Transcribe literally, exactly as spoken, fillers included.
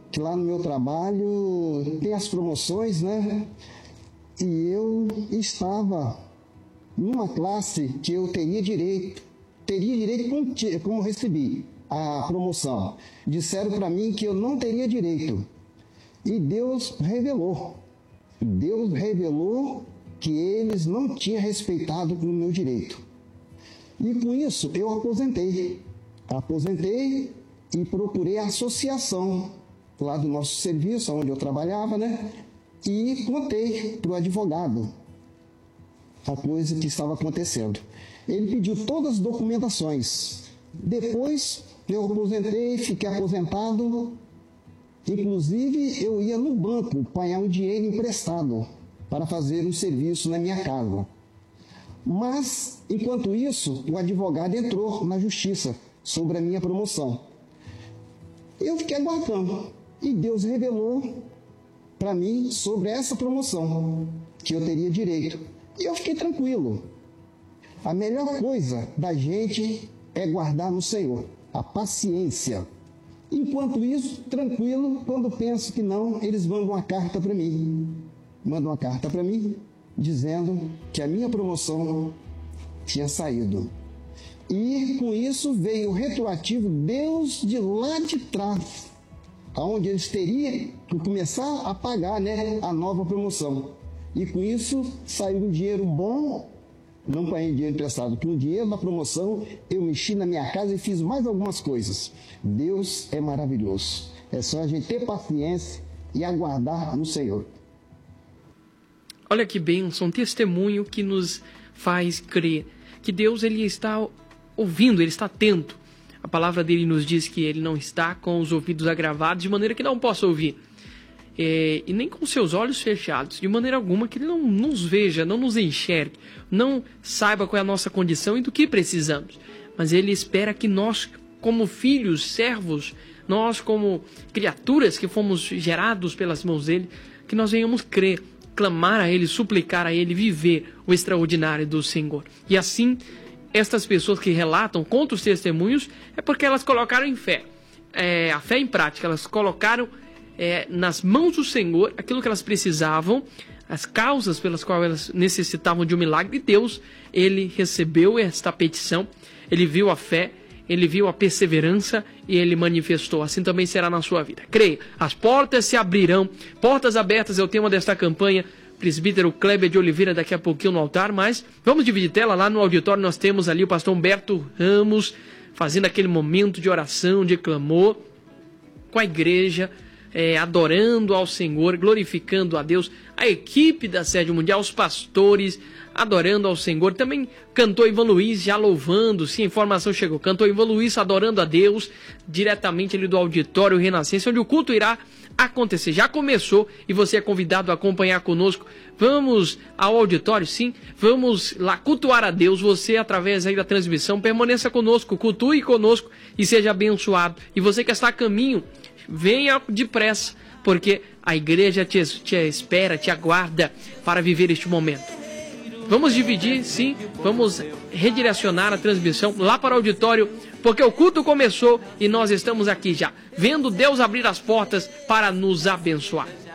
que lá no meu trabalho tem as promoções, né? E eu estava numa classe que eu teria direito, teria direito como, como recebi a promoção. Disseram para mim que eu não teria direito. E Deus revelou. Deus revelou que eles não tinham respeitado o meu direito. E com isso eu aposentei. Aposentei e procurei a associação lá do nosso serviço, onde eu trabalhava, né? E contei para o advogado a coisa que estava acontecendo. Ele pediu todas as documentações. Depois eu aposentei, fiquei aposentado. Inclusive eu ia no banco apanhar um dinheiro emprestado para fazer um serviço na minha casa. Mas, enquanto isso, o advogado entrou na justiça sobre a minha promoção. Eu fiquei aguardando. E Deus revelou para mim sobre essa promoção, que eu teria direito. E eu fiquei tranquilo. A melhor coisa da gente é guardar no Senhor, a paciência. Enquanto isso, tranquilo, quando penso que não, eles mandam uma carta para mim. Mandam uma carta para mim, dizendo que a minha promoção tinha saído. E com isso veio o retroativo Deus de lá de trás, onde eles teriam que começar a pagar, né, a nova promoção. E com isso saiu um dinheiro bom, não paguei dinheiro emprestado, com o dinheiro da promoção eu mexi na minha casa e fiz mais algumas coisas. Deus é maravilhoso. É só a gente ter paciência e aguardar no Senhor. Olha que bênção, um testemunho que nos faz crer que Deus ele está ouvindo, ele está atento. A palavra dele nos diz que ele não está com os ouvidos agravados de maneira que não possa ouvir. É, e nem com seus olhos fechados, de maneira alguma que ele não nos veja, não nos enxergue, não saiba qual é a nossa condição e do que precisamos. Mas ele espera que nós, como filhos, servos, nós como criaturas que fomos gerados pelas mãos dele, que nós venhamos crer, clamar a ele, suplicar a ele, viver o extraordinário do Senhor. E assim, estas pessoas que relatam, contam os testemunhos, é porque elas colocaram em fé, é, a fé em prática, elas colocaram É, nas mãos do Senhor aquilo que elas precisavam, as causas pelas quais elas necessitavam de um milagre, e Deus, ele recebeu esta petição, ele viu a fé, ele viu a perseverança e ele manifestou. Assim também será na sua vida. Creia, as portas se abrirão, portas abertas é o tema desta campanha. Presbítero Kleber de Oliveira daqui a pouquinho no altar, mas vamos dividir tela. Lá no auditório nós temos ali o pastor Humberto Ramos fazendo aquele momento de oração, de clamor com a igreja, É, adorando ao Senhor, glorificando a Deus, a equipe da Sede Mundial, os pastores, adorando ao Senhor. Também cantou Ivan Luiz, já louvando, sim, a informação chegou, cantou Ivan Luiz adorando a Deus, diretamente ali do auditório Renascença, onde o culto irá acontecer. Já começou e você é convidado a acompanhar conosco. Vamos ao auditório, sim, vamos lá cultuar a Deus. Você, através aí da transmissão, permaneça conosco, cultue conosco e seja abençoado. E você que está a caminho, venha depressa, porque a igreja te, te espera, te aguarda para viver este momento. Vamos dividir, sim, vamos redirecionar a transmissão lá para o auditório, porque o culto começou e nós estamos aqui já, vendo Deus abrir as portas para nos abençoar.